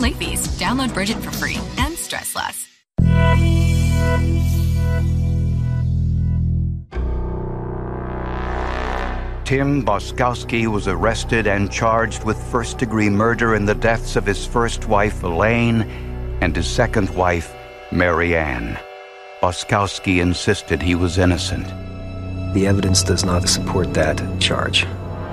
late fees. Download Bridget for free and stress less. Tim Boskowski was arrested and charged with first-degree murder in the deaths of his first wife, Elaine, and his second wife, Mary Ann. Boskowski insisted he was innocent. The evidence does not support that charge.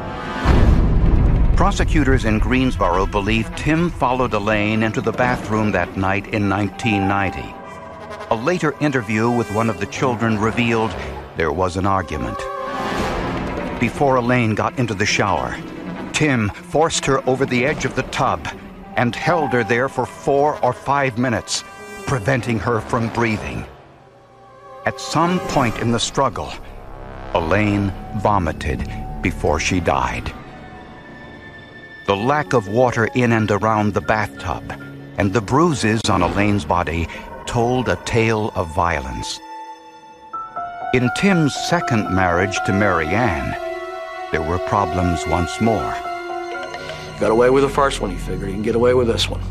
Prosecutors in Greensboro believe Tim followed Elaine into the bathroom that night in 1990. A later interview with one of the children revealed there was an argument. Before Elaine got into the shower, Tim forced her over the edge of the tub and held her there for 4 or 5 minutes, preventing her from breathing. At some point in the struggle, Elaine vomited before she died. The lack of water in and around the bathtub and the bruises on Elaine's body told a tale of violence. In Tim's second marriage to Mary Ann, there were problems once more. Got away with the first one, he figured. He can get away with this one.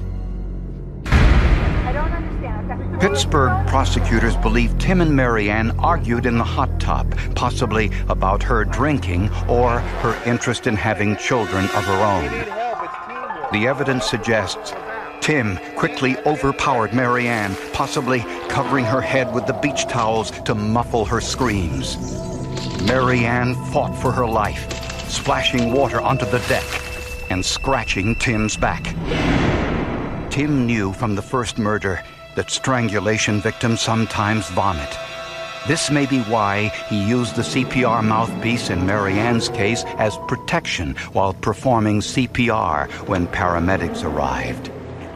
I don't understand. Pittsburgh prosecutors believe Tim and Mary Ann argued in the hot tub, possibly about her drinking or her interest in having children of her own. The evidence suggests Tim quickly overpowered Mary Ann, possibly covering her head with the beach towels to muffle her screams. Mary Ann fought for her life, splashing water onto the deck and scratching Tim's back. Tim knew from the first murder that strangulation victims sometimes vomit. This may be why he used the CPR mouthpiece in Mary Ann's case as protection while performing CPR when paramedics arrived.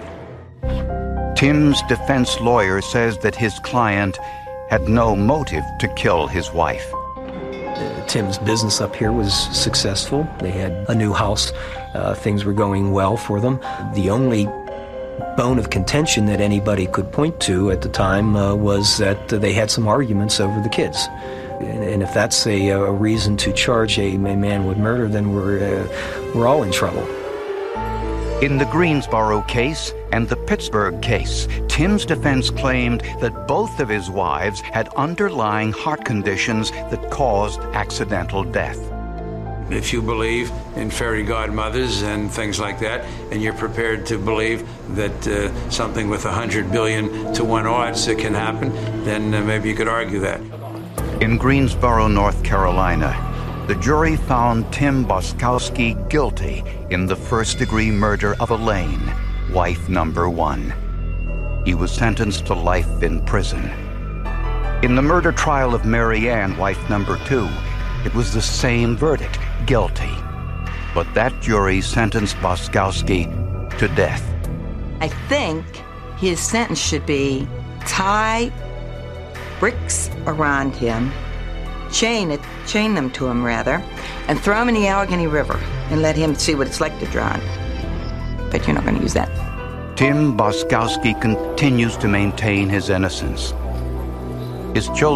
Tim's defense lawyer says that his client had no motive to kill his wife. Tim's business up here was successful. They had a new house. Things were going well for them. The only bone of contention that anybody could point to at the time was that they had some arguments over the kids. And if that's a reason to charge a man with murder, then we're all in trouble. In the Greensboro case and the Pittsburgh case, Tim's defense claimed that both of his wives had underlying heart conditions that caused accidental death. If you believe in fairy godmothers and things like that, and you're prepared to believe that something with 100 billion to 1 odds can happen, then maybe you could argue that. In Greensboro, North Carolina, the jury found Tim Boskowski guilty in the first-degree murder of Elaine, wife number 1. He was sentenced to life in prison. In the murder trial of Mary Ann, wife number 2, it was the same verdict, guilty. But that jury sentenced Boskowski to death. I think his sentence should be tie bricks around him, chain them to him rather, and throw him in the Allegheny River and let him see what it's like to drown. But you're not going to use that. Tim Boskowski continues to maintain his innocence. His children